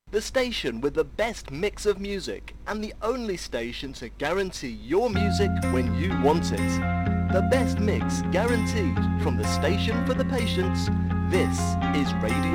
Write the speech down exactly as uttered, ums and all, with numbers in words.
The station with the best mix of music and the only station to guarantee your music when you want it. The best mix guaranteed from the station for the patients. This is Radio